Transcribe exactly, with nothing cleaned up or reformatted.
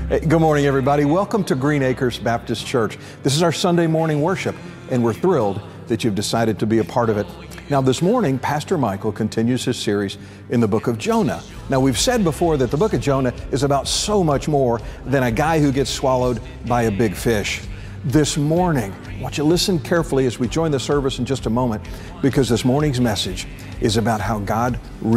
Hey, good morning, everybody. Welcome to Green Acres Baptist Church. This is our Sunday morning worship, and we're thrilled that you've decided to be a part of it. Now, this morning, Pastor Michael continues his series in the book of Jonah. Now, we've said before that the book of Jonah is about so much more than a guy who gets swallowed by a big fish. This morning, I want you to listen carefully as we join the service in just a moment, because this morning's message is about how God